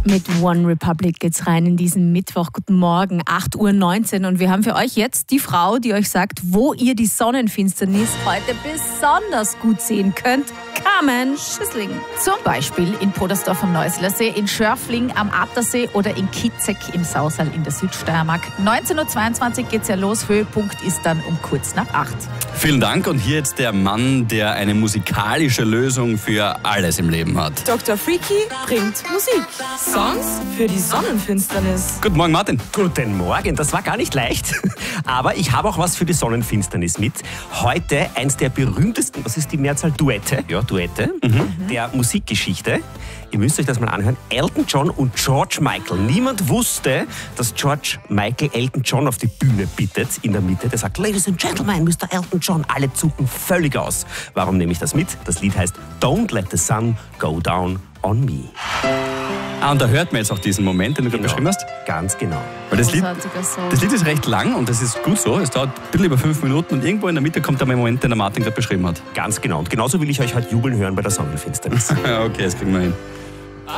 Mit One Republic geht's rein in diesen Mittwoch. Guten Morgen, 8:19 Uhr. Und wir haben für euch jetzt die Frau, die euch sagt, wo ihr die Sonnenfinsternis heute besonders gut sehen könnt. Carmen Schissling. Zum Beispiel in Podersdorf am Neusiedlersee, in Schörfling am Attersee oder in Kitzek im Sausal in der Südsteiermark. 19:22 Uhr geht's ja los. Höhepunkt ist dann um kurz nach 8. Vielen Dank und hier jetzt der Mann, der eine musikalische Lösung für alles im Leben hat. Dr. Freaky bringt Musik. Songs für die Sonnenfinsternis. Guten Morgen, Martin. Guten Morgen, das war gar nicht leicht. Aber ich habe auch was für die Sonnenfinsternis mit. Heute eins der berühmtesten, was ist die Mehrzahl? Duette. Ja, Duette der Musikgeschichte. Ihr müsst euch das mal anhören. Elton John und George Michael. Niemand wusste, dass George Michael Elton John auf die Bühne bittet, in der Mitte. Der sagt, Ladies and Gentlemen, Mr. Elton John. Alle zucken völlig aus. Warum nehme ich das mit? Das Lied heißt Don't Let the Sun Go Down on Me. Ah, und da hört man jetzt auch diesen Moment, den du gerade beschrieben hast. Ganz genau. Weil das Lied ist recht lang und das ist gut so. Es dauert ein bisschen über 5 Minuten und irgendwo in der Mitte kommt der Moment, den der Martin gerade beschrieben hat. Ganz genau. Und genauso will ich euch heute jubeln hören bei der Sonnenfinsternis. Okay, das kriegen wir hin.